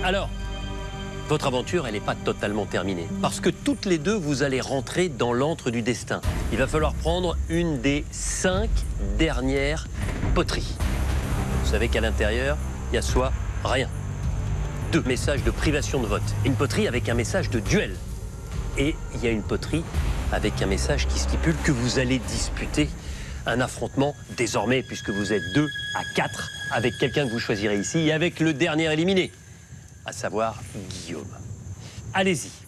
Alors, votre aventure, elle n'est pas totalement terminée. Parce que toutes les deux, vous allez rentrer dans l'antre du destin. Il va falloir prendre une des 5 dernières poteries. Vous savez qu'à l'intérieur, il y a soit rien. 2 messages de privation de vote. Une poterie avec un message de duel. Et il y a une poterie avec un message qui stipule que vous allez disputer un affrontement désormais, puisque vous êtes 2 à 4 avec quelqu'un que vous choisirez ici et avec le dernier éliminé, à savoir Guillaume. Allez-y.